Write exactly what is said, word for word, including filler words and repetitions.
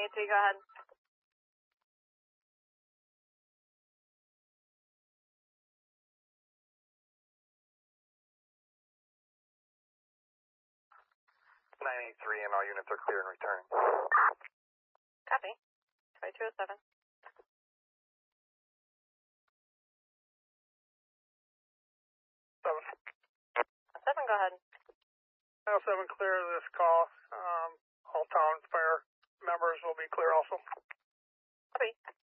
twenty-three, go ahead. nine eighty-three and all units are clear and returning. Copy. twenty-two oh seven. seven. seven, go ahead. nine oh seven, clear this call. Um, all town fire members will be clear also. Copy.